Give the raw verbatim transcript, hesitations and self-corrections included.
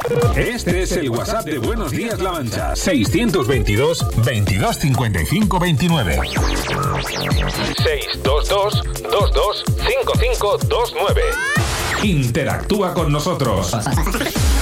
Este es el WhatsApp de Buenos Días La Mancha. seiscientos veintidós, veintidós cincuenta y cinco veintinueve. seiscientos veintidós, veintidós cincuenta y cinco veintinueve. Interactúa con nosotros.